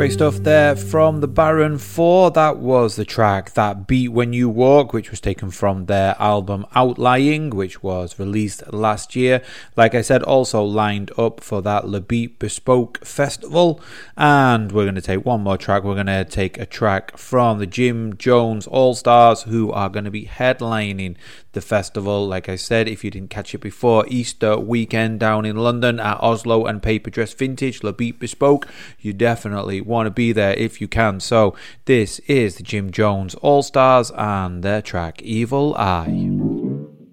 Great stuff there from the Baron 4. That was the track That Beat When You Walk, which was taken from their album Outlying, which was released last year. Like I said, also lined up for that Le Beat Bespoke Festival. And we're going to take one more track. We're going to take a track from the Jim Jones All-Stars, who are going to be headlining the festival. Like I said, if you didn't catch it before, Easter weekend down in London at Oslo and Paper Dress Vintage, Le Beat Bespoke. You definitely want to be there if you can. So this is the Jim Jones All-Stars and their track Evil Eye.